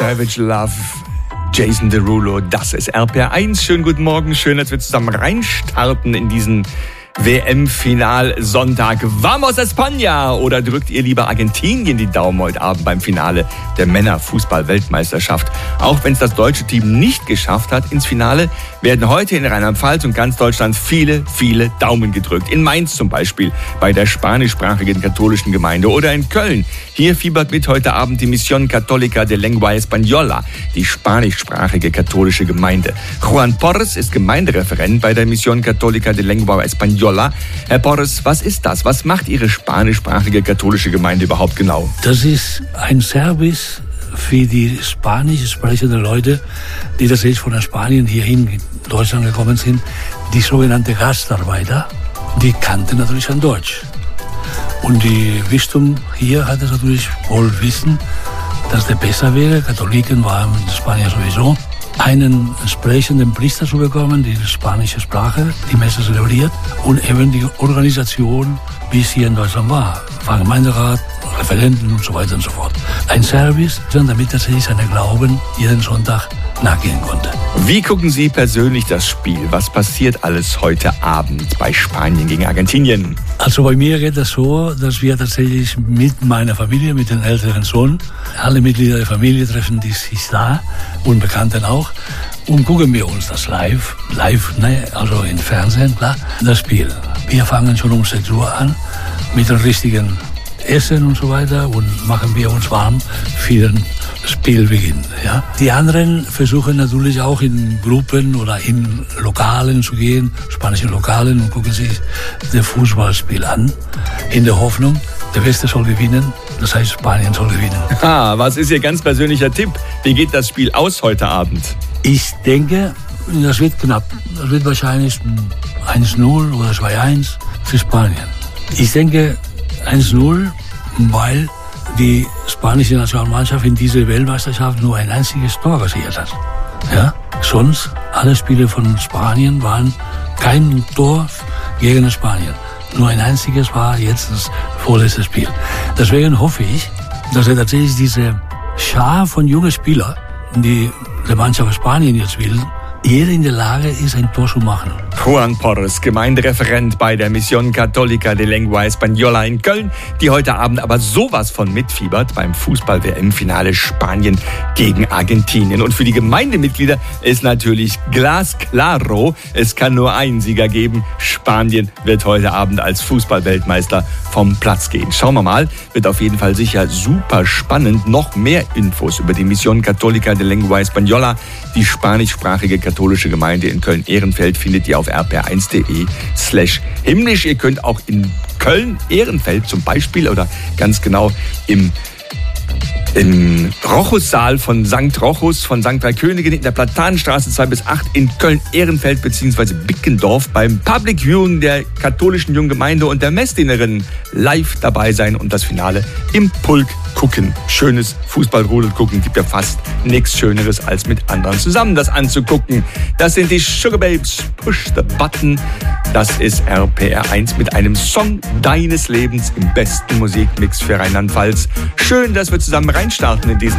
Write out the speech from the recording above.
Savage Love, Jason Derulo, das ist RPR1. Schönen guten Morgen, schön, dass wir zusammen reinstarten in diesen WM-Final-Sonntag. Vamos España! Oder drückt ihr lieber Argentinien die Daumen heute Abend beim Finale der Männer-Fußball-Weltmeisterschaft? Auch wenn es das deutsche Team nicht geschafft hat ins Finale, werden heute in Rheinland-Pfalz und ganz Deutschland viele, viele Daumen gedrückt. In Mainz zum Beispiel, bei der spanischsprachigen katholischen Gemeinde. Oder in Köln. Hier fiebert mit heute Abend die Misión Católica de Lengua Española, die spanischsprachige katholische Gemeinde. Juan Porres ist Gemeindereferent bei der Misión Católica de Lengua Española. Herr Porres, was ist das? Was macht Ihre spanischsprachige katholische Gemeinde überhaupt genau? Das ist ein Service für die spanisch sprechenden Leute, die tatsächlich von Spanien hierhin in Deutschland gekommen sind. Die sogenannte Gastarbeiter, die kannten natürlich an Deutsch. Und die Bistum hier hat es natürlich wohl wissen, dass der besser wäre. Katholiken waren in Spanien sowieso. Einen sprechenden Priester zu bekommen, die spanische Sprache, die Messe zelebriert und eben die Organisation, wie es hier in Deutschland war. Gemeinderat, Referenten und so weiter und so fort. Ein Service, damit er sich seine Glauben jeden Sonntag nachgehen konnte. Wie gucken Sie persönlich das Spiel? Was passiert alles heute Abend bei Spanien gegen Argentinien? Also bei mir geht das so, dass wir tatsächlich mit meiner Familie, mit dem älteren Sohn, alle Mitglieder der Familie treffen die sich da und Bekannten auch und gucken wir uns das live, also im Fernsehen, klar, das Spiel. Wir fangen schon um 6 Uhr an mit dem richtigen Essen und so weiter und machen wir uns warm für den Spielbeginn. Ja. Die anderen versuchen natürlich auch in Gruppen oder in Lokalen zu gehen, spanische Lokalen, und gucken sich das Fußballspiel an, in der Hoffnung, der Beste soll gewinnen, das heißt Spanien soll gewinnen. Was ist Ihr ganz persönlicher Tipp? Wie geht das Spiel aus heute Abend? Ich denke, das wird knapp. Das wird wahrscheinlich 1-0 oder 2-1 für Spanien. Ich denke 1-0, weil die spanische Nationalmannschaft in dieser Weltmeisterschaft nur ein einziges Tor kassiert hat. Ja? Sonst, alle Spiele von Spanien waren kein Tor gegen Spanien. Nur ein einziges war jetzt das vorletzte Spiel. Deswegen hoffe ich, dass er tatsächlich diese Schar von jungen Spielern, die der Mannschaft Spanien jetzt will, jeder in der Lage ist, ein Tor zu machen. Juan Porres, Gemeindereferent bei der Misión Católica de Lengua Española in Köln, die heute Abend aber sowas von mitfiebert beim Fußball-WM-Finale Spanien gegen Argentinien. Und für die Gemeindemitglieder ist natürlich glasklaro, es kann nur einen Sieger geben. Spanien wird heute Abend als Fußball-Weltmeister vom Platz gehen. Schauen wir mal, wird auf jeden Fall sicher super spannend. Noch mehr Infos über die Misión Católica de Lengua Española, die spanischsprachige katholische Gemeinde in Köln-Ehrenfeld, findet ihr auf rpr1.de/himmlisch. Ihr könnt auch in Köln-Ehrenfeld zum Beispiel oder ganz genau im Rochussaal von St. Rochus, von St. Drei Königen in der Platanenstraße 2-8 in Köln-Ehrenfeld bzw. Bickendorf beim Public Viewing der katholischen Junggemeinde und der Messdienerin live dabei sein und das Finale im Pulk gucken. Schönes Fußballrudel gucken, gibt ja fast nichts Schöneres, als mit anderen zusammen das anzugucken. Das sind die Sugar Babes, Push the Button. Das ist RPR1 mit einem Song deines Lebens im besten Musikmix für Rheinland-Pfalz. Schön, dass wir zusammen reinstarten in diesen